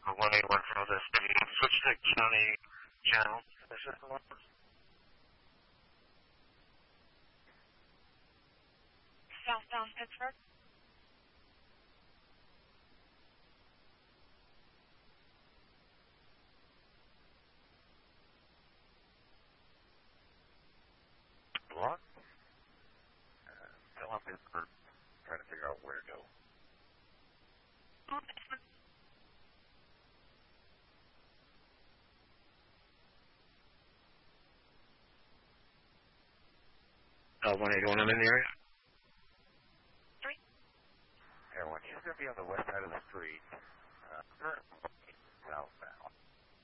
181 from this. Switch to county channel. This is the one. Southbound Pittsburgh. Block. Still on Pittsburgh. Trying to figure out where to go. Oh, 181, I'm in the area. 3. Everyone, he's going to be on the west side of the street. Southbound.